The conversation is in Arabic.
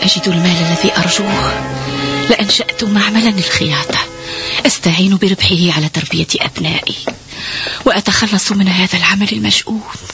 أجد المال الذي أرجوه لأنشأت معملا للخياطة أستعين بربحه على تربية أبنائي وأتخلص من هذا العمل المشؤوم.